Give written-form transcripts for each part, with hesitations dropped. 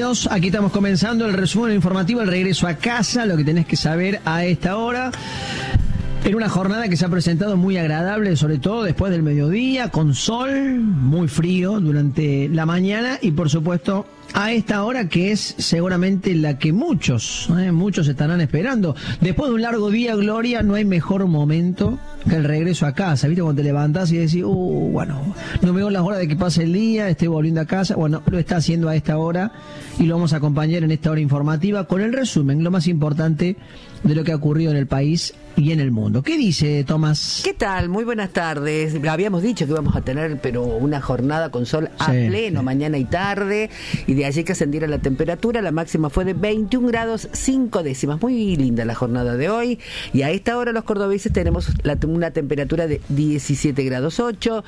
Bienvenidos, aquí estamos comenzando el resumen informativo, el regreso a casa, lo que tenés que saber a esta hora. En una jornada que se ha presentado muy agradable, sobre todo después del mediodía, con sol, muy frío durante la mañana y por supuesto a esta hora que es seguramente la que muchos estarán esperando. Después de un largo día, Gloria, no hay mejor momento que el regreso a casa. ¿Viste? Cuando te levantás y decís, bueno, no me veo las horas de que pase el día, estoy volviendo a casa. Bueno, lo está haciendo a esta hora y lo vamos a acompañar en esta hora informativa con el resumen, lo más importante de lo que ha ocurrido en el país y en el mundo. ¿Qué dice Tomás? ¿Qué tal? Muy buenas tardes. Habíamos dicho que íbamos a tener una jornada con sol a pleno, mañana y tarde, y de allí que ascendiera la temperatura. La máxima fue de 21 grados 5 décimas. Muy linda la jornada de hoy. Y a esta hora los cordobeses tenemos una temperatura de 17 grados 8,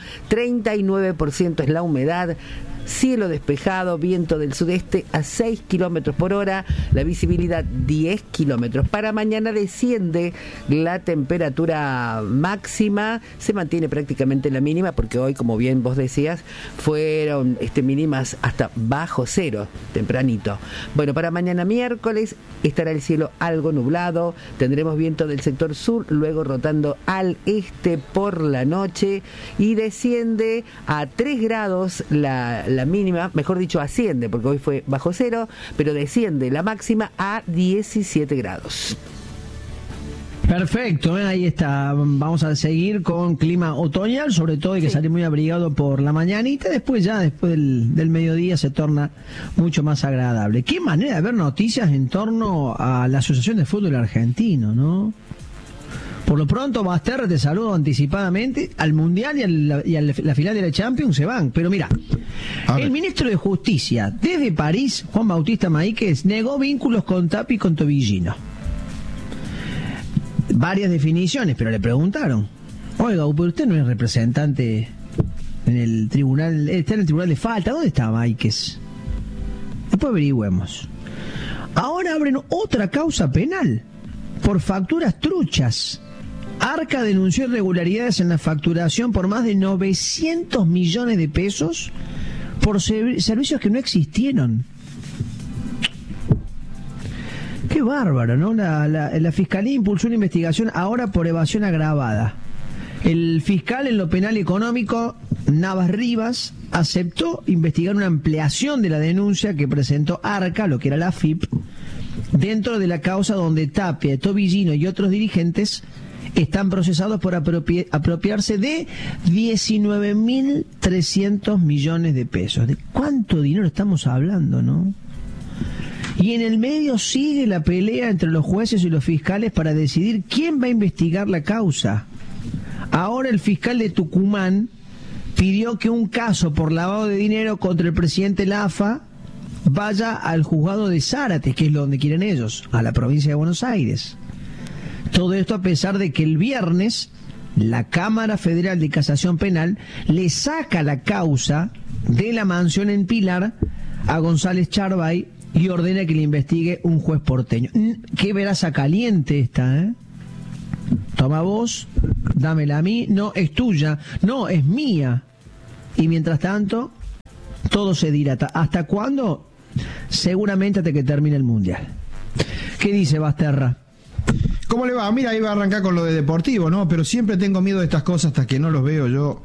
39% es la humedad. Cielo despejado, viento del sudeste a 6 kilómetros por hora, la visibilidad 10 kilómetros. Para mañana desciende la temperatura máxima, se mantiene prácticamente la mínima, porque hoy, como bien vos decías, fueron mínimas hasta bajo cero, tempranito. Bueno, para mañana miércoles estará el cielo algo nublado, tendremos viento del sector sur, luego rotando al este por la noche, y desciende a 3 grados la mínima, mejor dicho asciende, porque hoy fue bajo cero, pero desciende la máxima a 17 grados. Perfecto, ahí está. Vamos a seguir con clima otoñal, sobre todo hay que salir muy abrigado por la mañanita, después del mediodía se torna mucho más agradable. Qué manera de ver noticias en torno a la Asociación de Fútbol Argentino, ¿no? Por lo pronto, Basterra, te saludo anticipadamente. Al Mundial y a la final de la Champions se van. Pero mira, el ministro de Justicia, desde París, Juan Bautista Maíquez, negó vínculos con Tapia y con Tobillino. Varias definiciones, pero le preguntaron, oiga, pero usted no es representante en el tribunal, está en el tribunal de falta, ¿dónde está Maíquez? Después averigüemos. Ahora abren otra causa penal por facturas truchas. Arca denunció irregularidades en la facturación por más de 900 millones de pesos por servicios que no existieron. Qué bárbaro, ¿no? La Fiscalía impulsó una investigación ahora por evasión agravada. El fiscal en lo penal económico, Navas Rivas, aceptó investigar una ampliación de la denuncia que presentó Arca, lo que era la AFIP, dentro de la causa donde Tapia, Tobillino y otros dirigentes están procesados por apropiarse de 19.300 millones de pesos. ¿De cuánto dinero estamos hablando, no? Y en el medio sigue la pelea entre los jueces y los fiscales para decidir quién va a investigar la causa. Ahora el fiscal de Tucumán pidió que un caso por lavado de dinero contra el presidente Lafa vaya al juzgado de Zárate, que es donde quieren ellos, a la provincia de Buenos Aires. Todo esto a pesar de que el viernes la Cámara Federal de Casación Penal le saca la causa de la mansión en Pilar a González Charbay y ordena que le investigue un juez porteño. Qué veraza caliente esta, ¿eh? Toma vos, dámela a mí, no, es tuya, no, es mía. Y mientras tanto, todo se dilata. ¿Hasta cuándo? Seguramente hasta que termine el Mundial. ¿Qué dice Basterra? ¿Cómo le va? Mira, iba a arrancar con lo de deportivo, ¿no? Pero siempre tengo miedo de estas cosas hasta que no los veo yo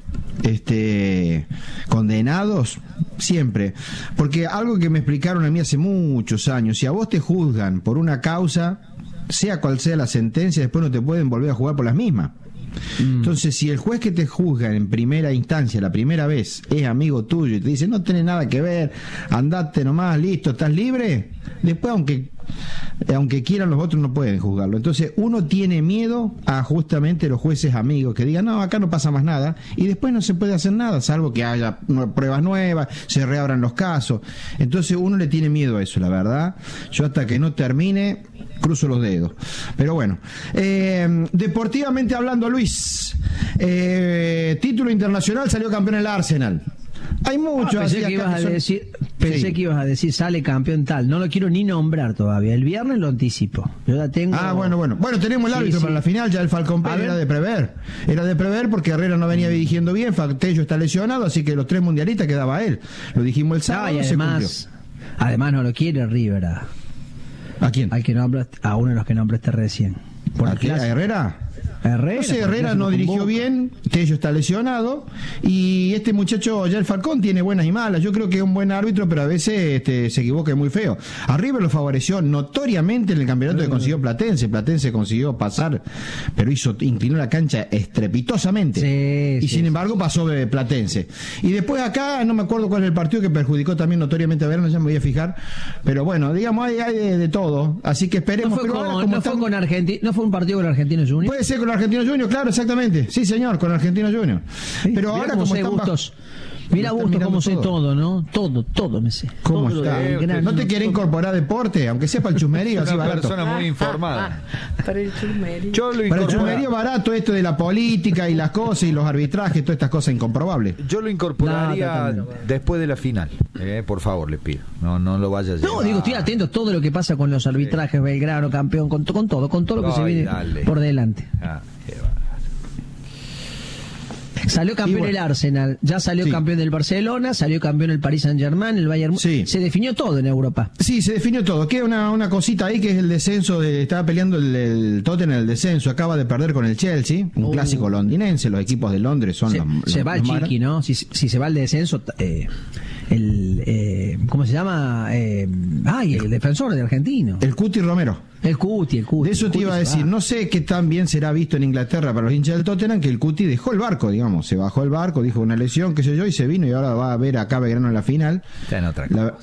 condenados, siempre. Porque algo que me explicaron a mí hace muchos años, si a vos te juzgan por una causa, sea cual sea la sentencia, después no te pueden volver a jugar por las mismas. Entonces, si el juez que te juzga en primera instancia, la primera vez, es amigo tuyo y te dice, no tenés nada que ver, andate nomás, listo, estás libre, después aunque quieran los otros no pueden juzgarlo. Entonces uno tiene miedo a justamente los jueces amigos que digan, no, acá no pasa más nada, y después no se puede hacer nada, salvo que haya pruebas nuevas, se reabran los casos. Entonces uno le tiene miedo a eso, la verdad. Yo hasta que no termine cruzo los dedos. Pero bueno, deportivamente hablando, Luis, título internacional, salió campeón el Arsenal. Hay mucho. Pensé que ibas a decir sale campeón tal. No lo quiero ni nombrar todavía. El viernes lo anticipo. Yo la tengo. Bueno, tenemos el árbitro para la final. Ya el Falcón Pérez era de prever. Era de prever porque Herrera no venía dirigiendo bien. Tello está lesionado, así que los 3 mundialistas quedaba él. Lo dijimos el sábado. Y además, Además no lo quiere River ¿A quién? a uno de los que nombraste recién. ¿A Herrera? Herrera, no sé, Herrera no dirigió bien, Tello está lesionado, y este muchacho, ya el Falcón, tiene buenas y malas. Yo creo que es un buen árbitro, pero a veces se equivoca muy feo. A River lo favoreció notoriamente en el campeonato que consiguió Platense. Platense consiguió pasar, pero inclinó la cancha estrepitosamente. Sin embargo pasó de Platense. Y después acá, no me acuerdo cuál es el partido que perjudicó también notoriamente a Verano, ya me voy a fijar. Pero bueno, digamos, hay de todo. Así que esperemos. ¿No fue un partido con Argentinos Juniors? Puede ser con Argentino Junior, claro, exactamente. Sí, señor, con Argentino Junior. Pero mira ahora como están mira Bustos cómo sé todo, ¿no? Todo me sé. ¿Cómo está? ¿No te quiere incorporar deporte? Aunque sea para el chusmerío, así una barato. persona muy informada. Para el chusmerío. Para el chusmerío barato, esto de la política y las cosas y los arbitrajes, todas estas cosas incomprobables. Yo lo incorporaría después de la final. Por favor, le pido. No lo vayas a llevar. No, digo, estoy atento a todo lo que pasa con los arbitrajes, Belgrano, campeón, con todo lo que se viene por delante. Salió campeón el Arsenal, ya salió campeón del Barcelona, salió campeón el Paris Saint-Germain, el Bayern. Se definió todo en Europa. Sí, se definió todo. Queda una cosita ahí que es el descenso. Estaba peleando el Tottenham el descenso. Acaba de perder con el Chelsea, un clásico londinense. Los equipos de Londres son se va el Chiqui, ¿no? Si se va el descenso, ¿cómo se llama? El defensor de Argentino. El Cuti Romero. El Cuti. De eso te iba a decir. No sé qué tan bien será visto en Inglaterra para los hinchas del Tottenham que el Cuti dejó el barco, digamos. Se bajó el barco, dijo una lesión, qué sé yo, y se vino y ahora va a ver acá Belgrano en la final. Está en otra cosa.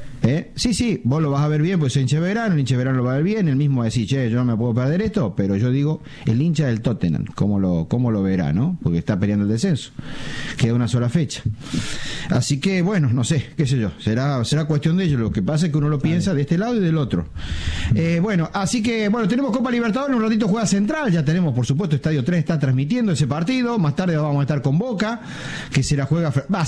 Sí, vos lo vas a ver bien, pues el hincha de Belgrano lo va a ver bien, el mismo va a decir, yo no me puedo perder esto, pero yo digo, el hincha del Tottenham, ¿cómo lo verá, no? Porque está peleando el descenso, queda una sola fecha. Así que, bueno, no sé, qué sé yo, será cuestión de ellos, lo que pasa es que uno lo piensa de este lado y del otro. Así que, tenemos Copa Libertadores, en un ratito juega Central, ya tenemos, por supuesto, Estadio 3 está transmitiendo ese partido, más tarde vamos a estar con Boca, que se la juega,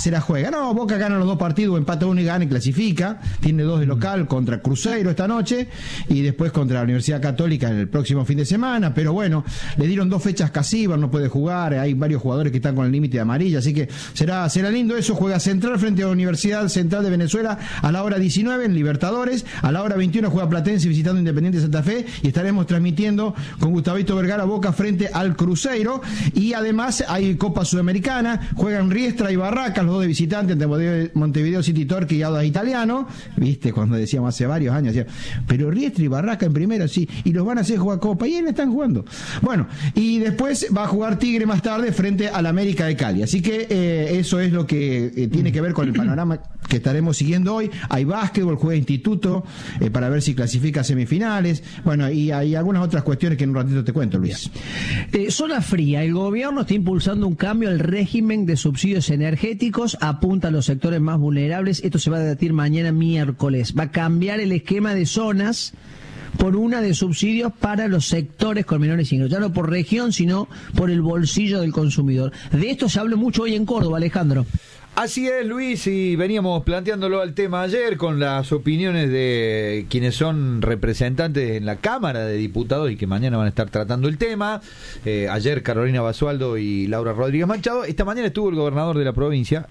Boca gana los dos partidos, empata uno y gana y clasifica. Tiene 2 de local contra Cruzeiro esta noche y después contra la Universidad Católica el próximo fin de semana, pero bueno, le dieron 2 fechas Casíbar, no puede jugar, hay varios jugadores que están con el límite de amarilla, así que será lindo eso. Juega Central frente a la Universidad Central de Venezuela a la hora 19 en Libertadores, a la hora 21 juega Platense visitando Independiente Santa Fe y estaremos transmitiendo con Gustavito Vergara Boca frente al Cruzeiro, y además hay Copa Sudamericana, juegan Riestra y Barracas, los dos de visitantes ante Montevideo City Torque y Audax Italiano. Viste, cuando decíamos hace varios años, pero Riestra y Barraca en primera, sí, y los van a hacer jugar Copa, y él están jugando. Bueno, y después va a jugar Tigre más tarde frente al América de Cali. Así que eso es lo que tiene que ver con el panorama que estaremos siguiendo hoy. Hay básquetbol, juega Instituto, para ver si clasifica a semifinales. Bueno, y hay algunas otras cuestiones que en un ratito te cuento, Luis. Zona fría. El gobierno está impulsando un cambio al régimen de subsidios energéticos, apunta a los sectores más vulnerables. Esto se va a debatir mañana miércoles. Va a cambiar el esquema de zonas por una de subsidios para los sectores con menores ingresos, ya no por región, sino por el bolsillo del consumidor. De esto se habló mucho hoy en Córdoba, Alejandro. Así es, Luis, y veníamos planteándolo al tema ayer con las opiniones de quienes son representantes en la Cámara de Diputados y que mañana van a estar tratando el tema. Ayer Carolina Basualdo y Laura Rodríguez Machado. Esta mañana estuvo el gobernador de la provincia,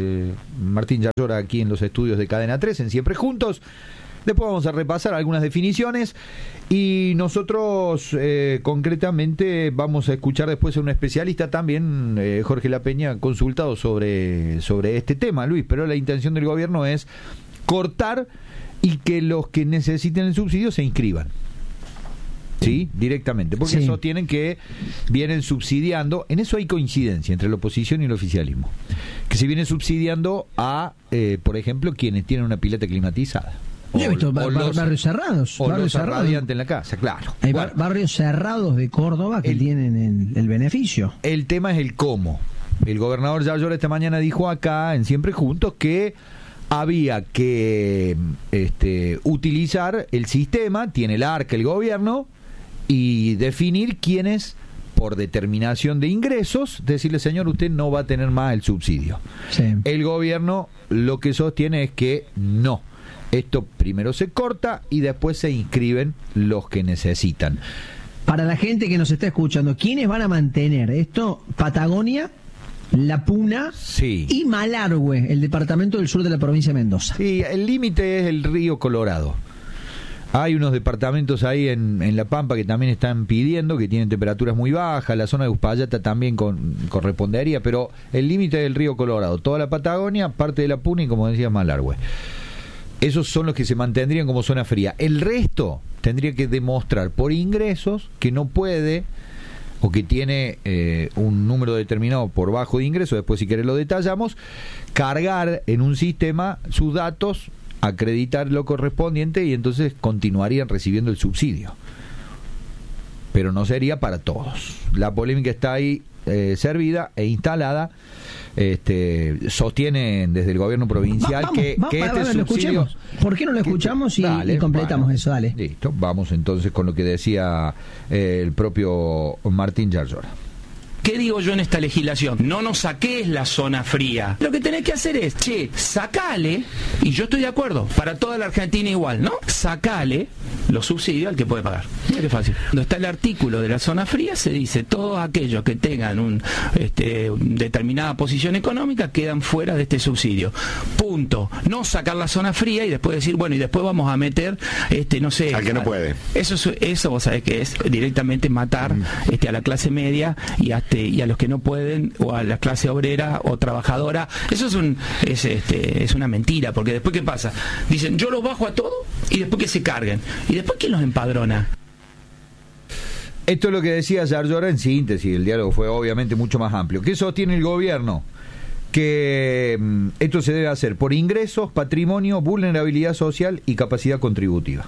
Martín Yayora, aquí en los estudios de Cadena 3, en Siempre Juntos. Después vamos a repasar algunas definiciones y nosotros concretamente vamos a escuchar después a un especialista también, Jorge La Peña, consultado sobre este tema, Luis, pero la intención del gobierno es cortar y que los que necesiten el subsidio se inscriban. ¿Sí? Directamente, porque sostienen que vienen subsidiando, en eso hay coincidencia entre la oposición y el oficialismo, que se viene subsidiando a, por ejemplo, quienes tienen una pileta climatizada. Yo he visto barrios cerrados. O los radiantes en la casa, claro. Hay barrios cerrados de Córdoba que tienen el beneficio. El tema es el cómo. El gobernador Yayora esta mañana dijo acá, en Siempre Juntos, que había que utilizar el sistema, tiene el ARC el gobierno, y definir quiénes, por determinación de ingresos, decirle, señor, usted no va a tener más el subsidio. Sí. El gobierno lo que sostiene es que no. Esto primero se corta y después se inscriben los que necesitan. Para la gente que nos está escuchando, ¿quiénes van a mantener esto? Patagonia, La Puna y Malargüe, el departamento del sur de la provincia de Mendoza. Sí, el límite es el río Colorado. Hay unos departamentos ahí en La Pampa que también están pidiendo, que tienen temperaturas muy bajas, la zona de Uspallata también correspondería, pero el límite es el río Colorado, toda la Patagonia, parte de La Puna y, como decía, Malargüe. Esos son los que se mantendrían como zona fría. El resto tendría que demostrar por ingresos que no puede, o que tiene un número determinado por bajo de ingresos, después si querés lo detallamos, cargar en un sistema sus datos, acreditar lo correspondiente y entonces continuarían recibiendo el subsidio. Pero no sería para todos. La polémica está ahí servida e instalada. Sostienen desde el gobierno provincial que este subsidio... ¿Por qué no lo escuchamos y completamos eso? Dale. Listo, vamos entonces con lo que decía el propio Martín Yarlora. ¿Qué digo yo en esta legislación? No nos saques la zona fría. Lo que tenés que hacer es, sacale, y yo estoy de acuerdo, para toda la Argentina igual, ¿no? Sacale los subsidios al que puede pagar. Mira qué fácil. Cuando está el artículo de la zona fría, se dice, todos aquellos que tengan una determinada posición económica quedan fuera de este subsidio. Punto. No sacar la zona fría y después decir, bueno, y después vamos a meter, no sé... Al que no puede. Eso vos sabés que es directamente matar a la clase media y a los que no pueden, o a la clase obrera o trabajadora. Eso es una mentira, porque después ¿qué pasa? Dicen, yo los bajo a todos y después que se carguen. ¿Y después quién los empadrona? Esto es lo que decía Yarlora en síntesis. El diálogo fue obviamente mucho más amplio. ¿Qué sostiene el gobierno? Que esto se debe hacer por ingresos, patrimonio, vulnerabilidad social y capacidad contributiva.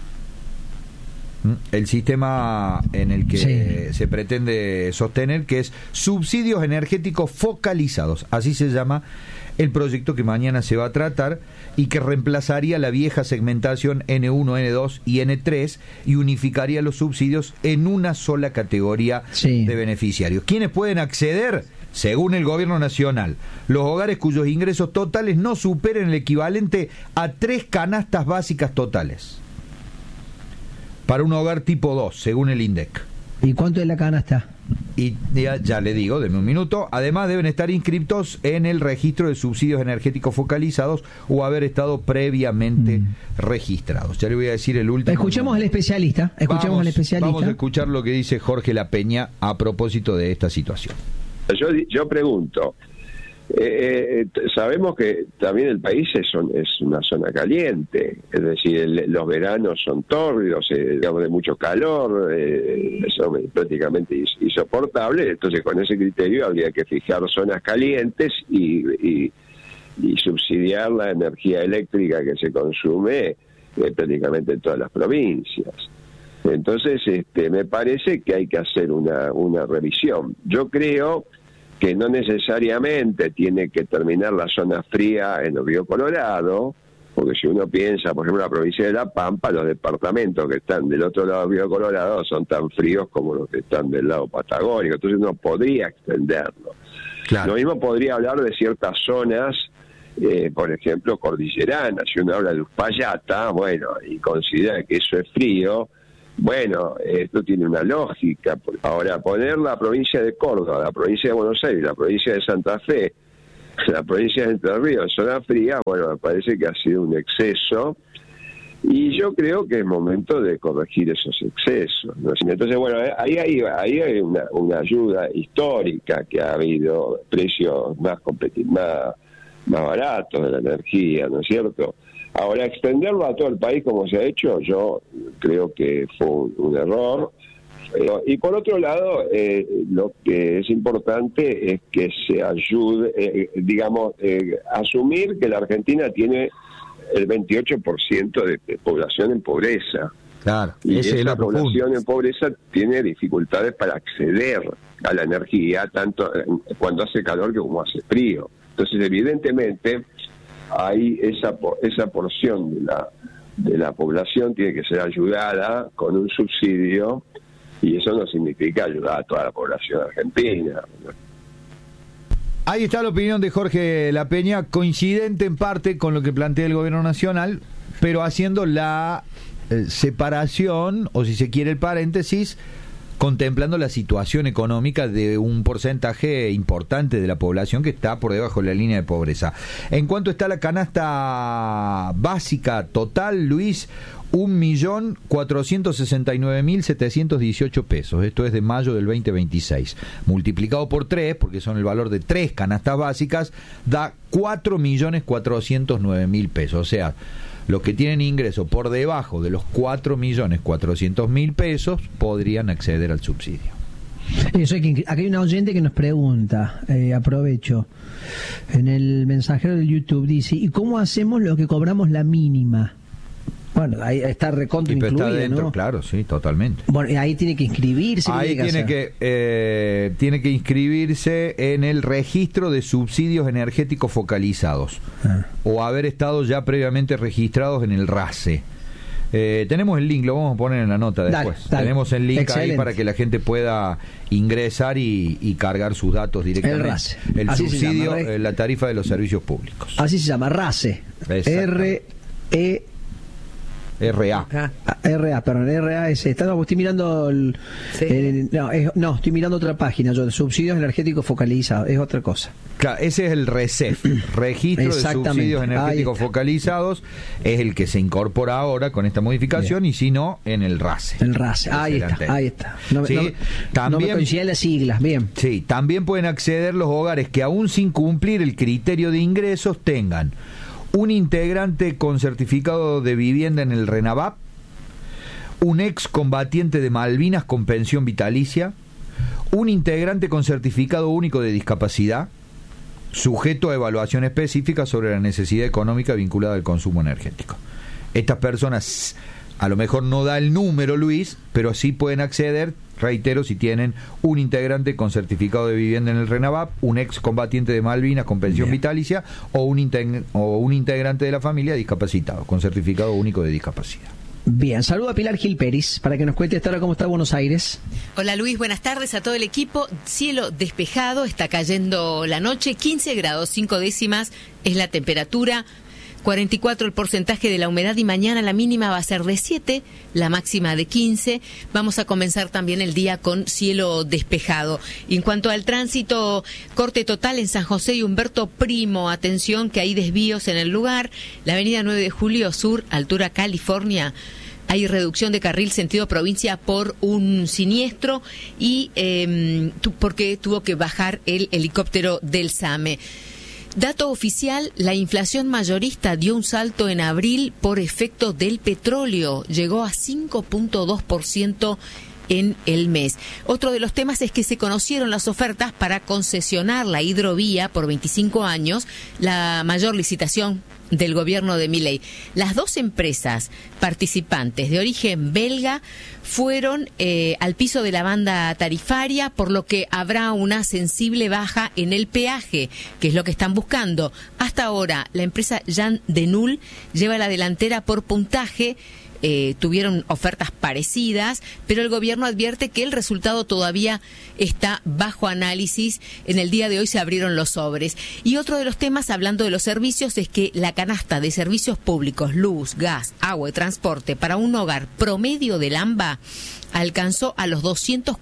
El sistema en el que se pretende sostener, que es subsidios energéticos focalizados, así se llama el proyecto que mañana se va a tratar, y que reemplazaría la vieja segmentación N1, N2 y N3 y unificaría los subsidios en una sola categoría de beneficiarios. ¿Quiénes pueden acceder? Según el gobierno nacional, los hogares cuyos ingresos totales no superen el equivalente a 3 canastas básicas totales. Para un hogar tipo 2, según el INDEC. ¿Y cuánto es la canasta? Y ya le digo, denme un minuto. Además deben estar inscriptos en el registro de subsidios energéticos focalizados o haber estado previamente registrados. Ya le voy a decir el último. Escuchemos al especialista. Vamos a escuchar lo que dice Jorge La Peña a propósito de esta situación. Yo pregunto, sabemos que también el país es una zona caliente, es decir, los veranos son tórridos, digamos, de mucho calor, son prácticamente insoportables. Entonces con ese criterio habría que fijar zonas calientes y subsidiar la energía eléctrica que se consume prácticamente en todas las provincias. Entonces me parece que hay que hacer una revisión. Yo creo que no necesariamente tiene que terminar la zona fría en el río Colorado, porque si uno piensa, por ejemplo, en la provincia de La Pampa, los departamentos que están del otro lado del río Colorado son tan fríos como los que están del lado patagónico, entonces uno podría extenderlo. Claro. Lo mismo podría hablar de ciertas zonas, por ejemplo, cordilleranas. Si uno habla de Uspallata, bueno, y considera que eso es frío, bueno, esto tiene una lógica. Ahora, poner la provincia de Córdoba, la provincia de Buenos Aires, la provincia de Santa Fe, la provincia de Entre Ríos, zona fría, bueno, me parece que ha sido un exceso y yo creo que es momento de corregir esos excesos, ¿no? Entonces, bueno, ahí hay una ayuda histórica, que ha habido precios más baratos de la energía, ¿no es cierto? Ahora, extenderlo a todo el país como se ha hecho, yo creo que fue un error. Y por otro lado, lo que es importante es que se ayude, asumir que la Argentina tiene el 28% de población en pobreza. Claro, y esa población en pobreza tiene dificultades para acceder a la energía, tanto cuando hace calor que como hace frío. Entonces, evidentemente, hay esa porción de la población tiene que ser ayudada con un subsidio, y eso no significa ayudar a toda la población argentina. Ahí está la opinión de Jorge La Peña, coincidente en parte con lo que plantea el gobierno nacional, pero haciendo la separación, o si se quiere el paréntesis, contemplando la situación económica de un porcentaje importante de la población que está por debajo de la línea de pobreza. En cuanto está la canasta básica total, Luis, 1.469.718 pesos. Esto es de mayo del 2026. Multiplicado por 3, porque son el valor de 3 canastas básicas, da 4.409.000 pesos. O sea, los que tienen ingreso por debajo de los 4.400.000 pesos podrían acceder al subsidio. Eso aquí hay una oyente que nos pregunta, aprovecho, en el mensajero de YouTube dice, ¿y cómo hacemos lo que cobramos la mínima? Bueno, ahí está recontra incluida, está dentro, ¿no? Claro, sí, totalmente. Bueno, y ahí tiene que inscribirse. Ahí tiene que inscribirse en el registro de subsidios energéticos focalizados o haber estado ya previamente registrados en el RACE. Tenemos el link, lo vamos a poner en la nota después. Dale. Tenemos el link. Excelente. Ahí para que la gente pueda ingresar y cargar sus datos directamente. El RACE. El así subsidio, la tarifa de los servicios públicos. Así se llama, RACE. RA, estoy mirando estoy mirando otra página, yo de subsidios energéticos focalizados, es otra cosa. Claro, ese es el RECEF, registro de subsidios energéticos focalizados, es el que se incorpora ahora con esta modificación. Bien. Y si no, en el RACE. El RACE, ahí está. También, no me coinciden las siglas, bien. Sí, también pueden acceder los hogares que aún sin cumplir el criterio de ingresos tengan un integrante con certificado de vivienda en el RENAVAP, un excombatiente de Malvinas con pensión vitalicia, un integrante con certificado único de discapacidad, sujeto a evaluación específica sobre la necesidad económica vinculada al consumo energético. Estas personas, a lo mejor no da el número, Luis, pero sí pueden acceder, reitero, si tienen un integrante con certificado de vivienda en el RENAVAP, un excombatiente de Malvinas con pensión vitalicia o un integrante de la familia discapacitado con certificado único de discapacidad. Bien, saludo a Pilar Gil Peris para que nos cuente esta hora cómo está Buenos Aires. Hola Luis, buenas tardes a todo el equipo. Cielo despejado, está cayendo la noche, 15 grados 5 décimas es la temperatura. 44 el porcentaje de la humedad y mañana la mínima va a ser de 7, la máxima de 15. Vamos a comenzar también el día con cielo despejado. Y en cuanto al tránsito, corte total en San José y Humberto Primo. Atención que hay desvíos en el lugar. La avenida 9 de Julio Sur, altura California. Hay reducción de carril sentido provincia por un siniestro y porque tuvo que bajar el helicóptero del SAME. Dato oficial, la inflación mayorista dio un salto en abril por efecto del petróleo. Llegó a 5.2% en el mes. Otro de los temas es que se conocieron las ofertas para concesionar la hidrovía por 25 años, la mayor licitación del gobierno de Milei. Las dos empresas participantes de origen belga fueron al piso de la banda tarifaria, por lo que habrá una sensible baja en el peaje, que es lo que están buscando. Hasta ahora, la empresa Jan de Null lleva la delantera por puntaje. Tuvieron ofertas parecidas, pero el gobierno advierte que el resultado todavía está bajo análisis. En el día de hoy se abrieron los sobres. Y otro de los temas, hablando de los servicios, es que la canasta de servicios públicos, luz, gas, agua y transporte para un hogar promedio del AMBA alcanzó a los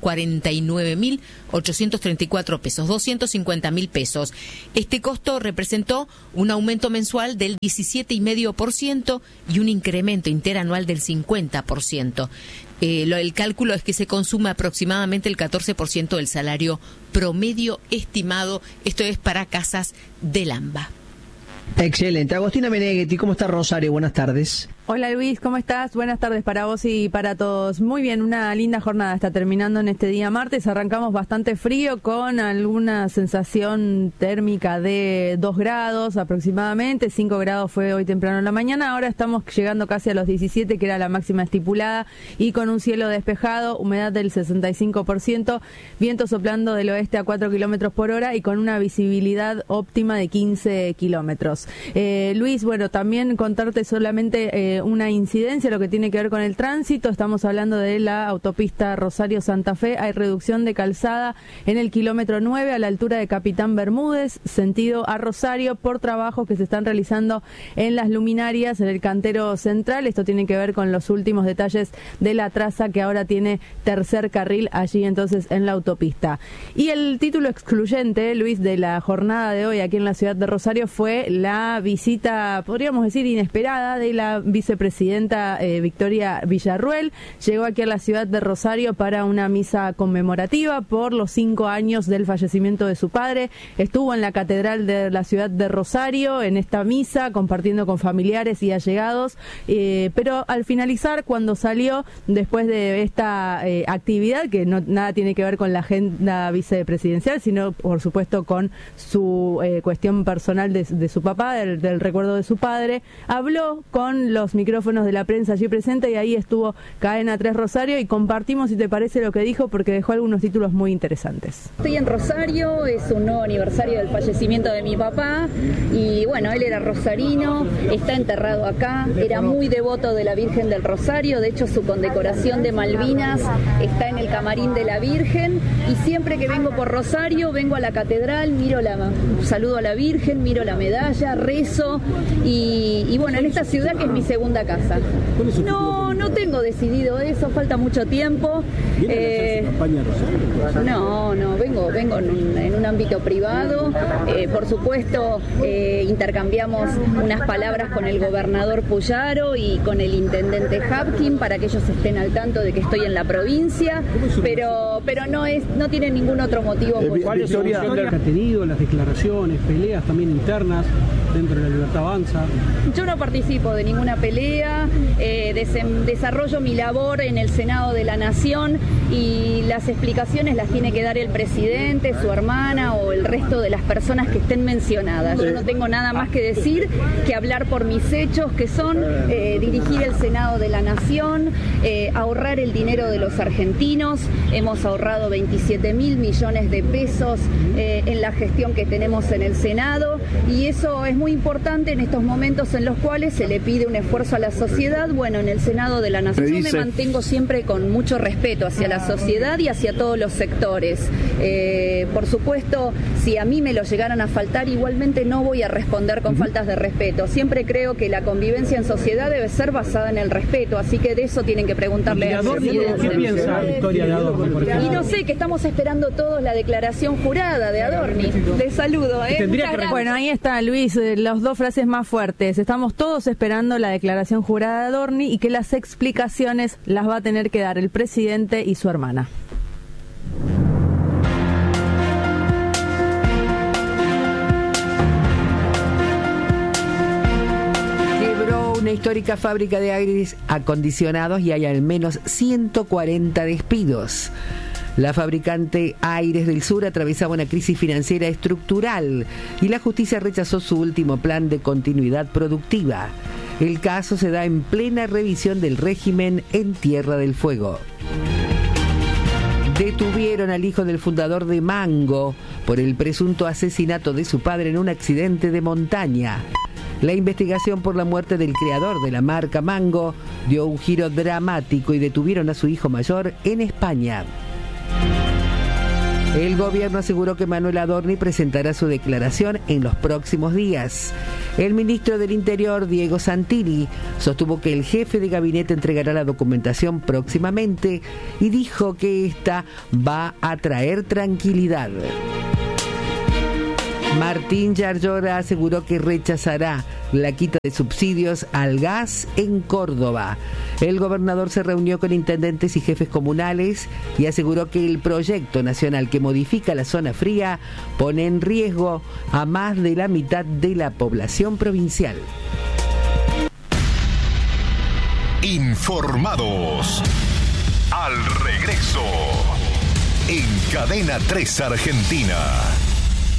249.834 pesos, 250.000 pesos. Este costo representó un aumento mensual del 17,5% y un incremento interanual del 50%. El cálculo es que se consume aproximadamente el 14% del salario promedio estimado. Esto es para casas del AMBA. Excelente. Agostina Meneghetti, ¿cómo está Rosario? Buenas tardes. Hola Luis, ¿cómo estás? Buenas tardes para vos y para todos. Muy bien, una linda jornada está terminando en este día martes. Arrancamos bastante frío con alguna sensación térmica de 2 grados aproximadamente. 5 grados fue hoy temprano en la mañana. Ahora estamos llegando casi a los 17, que era la máxima estipulada, y con un cielo despejado, humedad del 65%, viento soplando del oeste a 4 kilómetros por hora y con una visibilidad óptima de 15 kilómetros. Luis, bueno, también contarte solamente una incidencia, lo que tiene que ver con el tránsito. Estamos hablando de la autopista Rosario-Santa Fe. Hay reducción de calzada en el kilómetro 9 a la altura de Capitán Bermúdez, sentido a Rosario, por trabajos que se están realizando en las luminarias, en el cantero central. Esto tiene que ver con los últimos detalles de la traza que ahora tiene tercer carril allí entonces en la autopista. Y el título excluyente, Luis, de la jornada de hoy aquí en la ciudad de Rosario fue la visita, podríamos decir, inesperada de la vicepresidenta Victoria Villarruel. Llegó aquí a la ciudad de Rosario para una misa conmemorativa por los 5 años del fallecimiento de su padre. Estuvo en la catedral de la ciudad de Rosario en esta misa, compartiendo con familiares y allegados, pero al finalizar, cuando salió después de esta actividad, que no nada tiene que ver con la agenda vicepresidencial, sino por supuesto con su cuestión personal de su papá, del recuerdo de su padre, habló con los micrófonos de la prensa allí presente, y ahí estuvo Cadena 3 Rosario, y compartimos, si te parece, lo que dijo, porque dejó algunos títulos muy interesantes. Estoy en Rosario, es un nuevo aniversario del fallecimiento de mi papá, y bueno, él era rosarino, está enterrado acá, era muy devoto de la Virgen del Rosario, de hecho su condecoración de Malvinas está en el camarín de la Virgen, y siempre que vengo por Rosario, vengo a la catedral, saludo a la Virgen, miro la medalla, rezo, y bueno, en esta ciudad que es mi segunda casa. No tengo decidido eso, falta mucho tiempo. ¿Viene a campaña Rosario? No, vengo en un ámbito privado. Por supuesto, intercambiamos unas palabras con el gobernador Puyaro y con el intendente Hapkin para que ellos estén al tanto de que estoy en la provincia, pero no tienen ningún otro motivo. ¿Cuál es la situación que ha tenido, las declaraciones, peleas también internas dentro de la Libertad Avanza? Yo no participo de ninguna pelea, desarrollo mi labor en el Senado de la Nación, y las explicaciones las tiene que dar el presidente, su hermana o el resto de las personas que estén mencionadas. Yo no tengo nada más que decir que hablar por mis hechos, que son dirigir el Senado de la Nación, ahorrar el dinero de los argentinos. Hemos ahorrado 27.000 millones de pesos en la gestión que tenemos en el Senado, y eso es muy importante en estos momentos en los cuales se le pide un esfuerzo a la sociedad. Bueno, en el Senado de la Nación yo me mantengo siempre con mucho respeto hacia la sociedad y hacia todos los sectores. Por supuesto, si a mí me lo llegaran a faltar, igualmente no voy a responder con faltas de respeto. Siempre creo que la convivencia en sociedad debe ser basada en el respeto, así que de eso tienen que preguntarle al presidente. ¿Qué piensa Victoria de Adorni, por ejemplo? Y no sé, que estamos esperando todos la declaración jurada de Adorni. Les saludo. Bueno, ahí está, Luis, las dos frases más fuertes. Estamos todos esperando la declaración jurada de Adorni, y que las explicaciones las va a tener que dar el presidente y su hermana. Quebró una histórica fábrica de aires acondicionados y hay al menos 140 despidos. La fabricante Aires del Sur atravesaba una crisis financiera estructural y la justicia rechazó su último plan de continuidad productiva. El caso se da en plena revisión del régimen en Tierra del Fuego. Detuvieron al hijo del fundador de Mango por el presunto asesinato de su padre en un accidente de montaña. La investigación por la muerte del creador de la marca Mango dio un giro dramático y detuvieron a su hijo mayor en España. El gobierno aseguró que Manuel Adorni presentará su declaración en los próximos días. El ministro del Interior, Diego Santilli, sostuvo que el jefe de gabinete entregará la documentación próximamente y dijo que esta va a traer tranquilidad. Martín Yarlora aseguró que rechazará la quita de subsidios al gas en Córdoba. El gobernador se reunió con intendentes y jefes comunales y aseguró que el proyecto nacional que modifica la zona fría pone en riesgo a más de la mitad de la población provincial. Informados. Al regreso, en Cadena 3 Argentina.